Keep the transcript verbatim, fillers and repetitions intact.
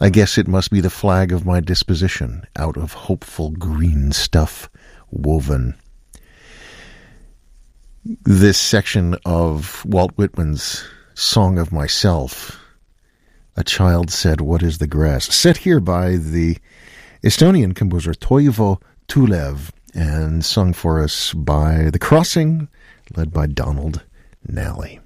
I guess it must be the flag of my disposition, out of hopeful green stuff woven. This section of Walt Whitman's Song of Myself, A Child Said, What is the Grass? Set here by the Estonian composer Toivo Tulev and sung for us by The Crossing, led by Donald Nally.